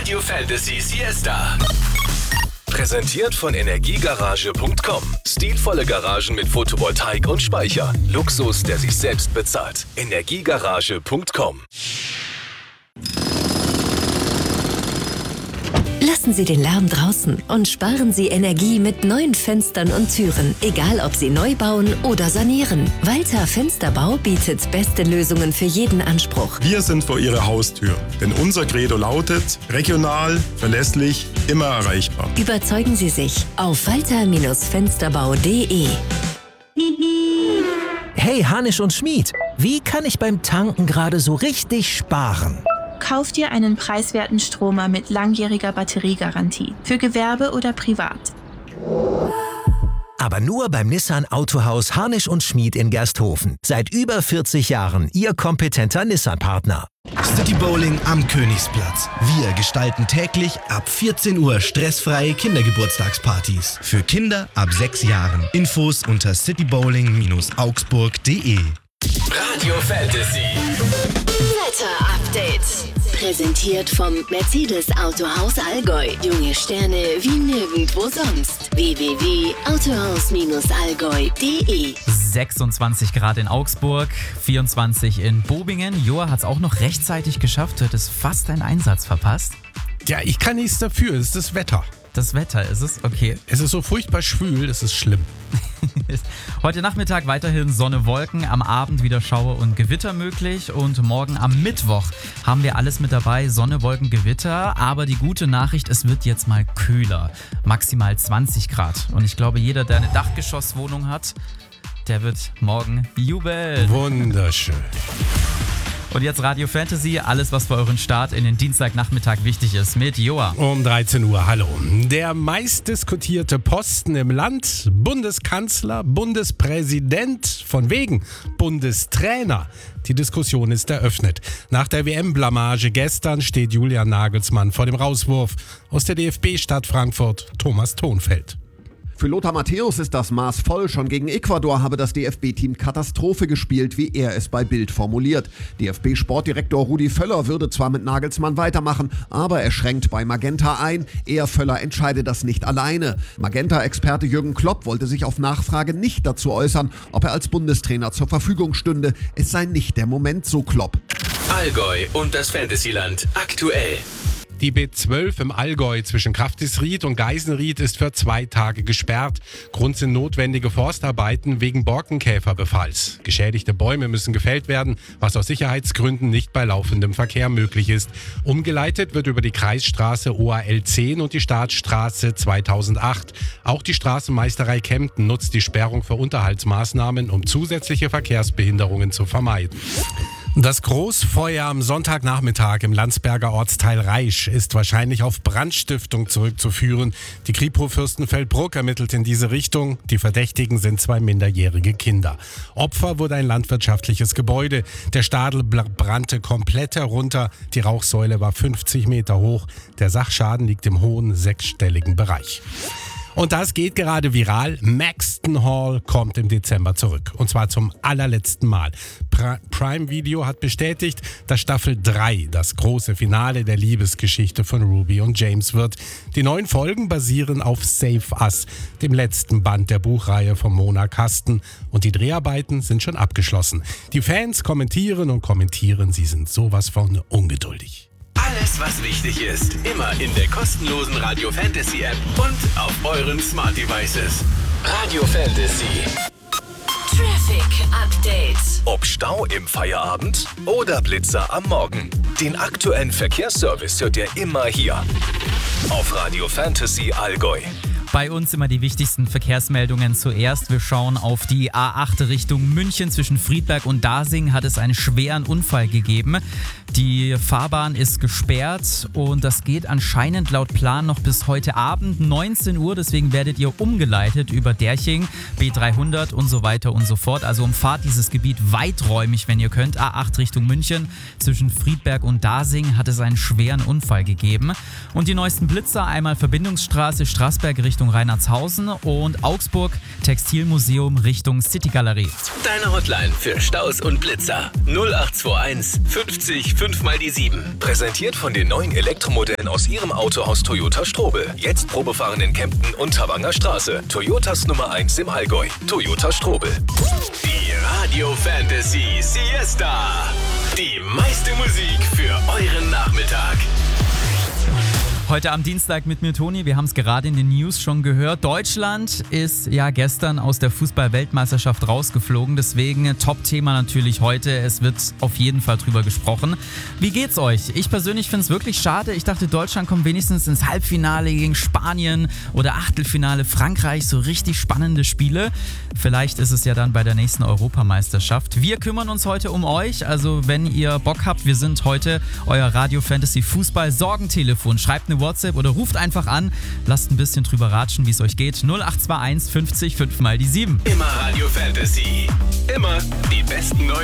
Radio Fantasy Siesta. Präsentiert von Energiegarage.com. Stilvolle Garagen mit Photovoltaik und Speicher. Luxus, der sich selbst bezahlt. Energiegarage.com. Lassen Sie den Lärm draußen und sparen Sie Energie mit neuen Fenstern und Türen. Egal, ob Sie neu bauen oder sanieren. Walter Fensterbau bietet beste Lösungen für jeden Anspruch. Wir sind vor Ihrer Haustür, denn unser Credo lautet: regional, verlässlich, immer erreichbar. Überzeugen Sie sich auf walter-fensterbau.de. Hey, Hanisch und Schmied, wie kann ich beim Tanken gerade so richtig sparen? Kauf dir einen preiswerten Stromer mit langjähriger Batteriegarantie. Für Gewerbe oder privat. Aber nur beim Nissan Autohaus Hanisch und Schmied in Gersthofen. Seit über 40 Jahren Ihr kompetenter Nissan-Partner. City Bowling am Königsplatz. Wir gestalten täglich ab 14 Uhr stressfreie Kindergeburtstagspartys. Für Kinder ab 6 Jahren. Infos unter citybowling-augsburg.de. Radio Fantasy. Wetter-Update. Präsentiert vom Mercedes Autohaus Allgäu. Junge Sterne wie nirgendwo sonst. www.autohaus-allgäu.de. 26 Grad in Augsburg, 24 in Bobingen. Joa hat es auch noch rechtzeitig geschafft. Du hättest fast deinen Einsatz verpasst. Ja, ich kann nichts dafür. Es ist das Wetter. Das Wetter ist es? Okay. Es ist so furchtbar schwül, es ist schlimm. Heute Nachmittag weiterhin Sonne, Wolken, am Abend wieder Schauer und Gewitter möglich und morgen am Mittwoch haben wir alles mit dabei, Sonne, Wolken, Gewitter, aber die gute Nachricht, es wird jetzt mal kühler, maximal 20 Grad und ich glaube, jeder, der eine Dachgeschosswohnung hat, der wird morgen jubeln. Wunderschön. Und jetzt Radio Fantasy, alles was für euren Start in den Dienstagnachmittag wichtig ist mit Joa. Um 13 Uhr, hallo. Der meistdiskutierte Posten im Land, Bundeskanzler, Bundespräsident, von wegen Bundestrainer. Die Diskussion ist eröffnet. Nach der WM-Blamage gestern steht Julian Nagelsmann vor dem Rauswurf. Aus der DFB-Stadt Frankfurt, Thomas Thonfeld. Für Lothar Matthäus ist das Maß voll. Schon gegen Ecuador habe das DFB-Team Katastrophe gespielt, wie er es bei Bild formuliert. DFB-Sportdirektor Rudi Völler würde zwar mit Nagelsmann weitermachen, aber er schränkt bei Magenta ein. Er, Völler, entscheide das nicht alleine. Magenta-Experte Jürgen Klopp wollte sich auf Nachfrage nicht dazu äußern, ob er als Bundestrainer zur Verfügung stünde. Es sei nicht der Moment, so Klopp. Allgäu und das Fantasyland aktuell. Die B12 im Allgäu zwischen Kraftisried und Geisenried ist für 2 Tage gesperrt. Grund sind notwendige Forstarbeiten wegen Borkenkäferbefalls. Geschädigte Bäume müssen gefällt werden, was aus Sicherheitsgründen nicht bei laufendem Verkehr möglich ist. Umgeleitet wird über die Kreisstraße OAL 10 und die Staatsstraße 2008. Auch die Straßenmeisterei Kempten nutzt die Sperrung für Unterhaltsmaßnahmen, um zusätzliche Verkehrsbehinderungen zu vermeiden. Das Großfeuer am Sonntagnachmittag im Landsberger Ortsteil Reisch ist wahrscheinlich auf Brandstiftung zurückzuführen. Die Kripo Fürstenfeldbruck ermittelt in diese Richtung. Die Verdächtigen sind 2 minderjährige Kinder. Opfer wurde ein landwirtschaftliches Gebäude. Der Stadel brannte komplett herunter. Die Rauchsäule war 50 Meter hoch. Der Sachschaden liegt im hohen 6-stelligen Bereich. Und das geht gerade viral. Maxton Hall kommt im Dezember zurück. Und zwar zum allerletzten Mal. Prime Video hat bestätigt, dass Staffel 3 das große Finale der Liebesgeschichte von Ruby und James wird. Die 9 Folgen basieren auf Save Us, dem letzten Band der Buchreihe von Mona Kasten. Und die Dreharbeiten sind schon abgeschlossen. Die Fans kommentieren und kommentieren. Sie sind sowas von ungeduldig. Alles, was wichtig ist, immer in der kostenlosen Radio Fantasy App und auf euren Smart Devices. Radio Fantasy. Traffic Update. Ob Stau im Feierabend oder Blitzer am Morgen. Den aktuellen Verkehrsservice hört ihr immer hier. Auf Radio Fantasy Allgäu. Bei uns immer die wichtigsten Verkehrsmeldungen zuerst. Wir schauen auf die A8 Richtung München. Zwischen Friedberg und Dasing hat es einen schweren Unfall gegeben. Die Fahrbahn ist gesperrt und das geht anscheinend laut Plan noch bis heute Abend 19 Uhr. Deswegen werdet ihr umgeleitet über Derching, B300 und so weiter und so fort. Also umfahrt dieses Gebiet weiträumig, wenn ihr könnt. A8 Richtung München. Zwischen Friedberg und Dasing hat es einen schweren Unfall gegeben. Und die neuesten Blitzer, einmal Verbindungsstraße Straßberg Richtung Richtung Reinhardshausen und Augsburg Textilmuseum Richtung Citygalerie. Deine Hotline für Staus und Blitzer 0821 50 5 mal die 7. Präsentiert von den neuen Elektromodellen aus Ihrem Autohaus Toyota Strobel. Jetzt Probefahren in Kempten und Thabanger Straße. Toyotas Nummer 1 im Allgäu. Toyota Strobel. Die Radio Fantasy Siesta. Die meiste Musik für euren Nachmittag. Heute am Dienstag mit mir, Toni. Wir haben es gerade in den News schon gehört. Deutschland ist ja gestern aus der Fußball-Weltmeisterschaft rausgeflogen. Deswegen Top-Thema natürlich heute. Es wird auf jeden Fall drüber gesprochen. Wie geht's euch? Ich persönlich finde es wirklich schade. Ich dachte, Deutschland kommt wenigstens ins Halbfinale gegen Spanien oder Achtelfinale Frankreich. So richtig spannende Spiele. Vielleicht ist es ja dann bei der nächsten Europameisterschaft. Wir kümmern uns heute um euch. Also wenn ihr Bock habt, wir sind heute euer Radio Fantasy Fußball Sorgentelefon. Schreibt eine WhatsApp oder ruft einfach an. Lasst ein bisschen drüber ratschen, wie es euch geht. 0821 50 5 mal die 7. Immer Radio Fantasy. Immer die besten neuen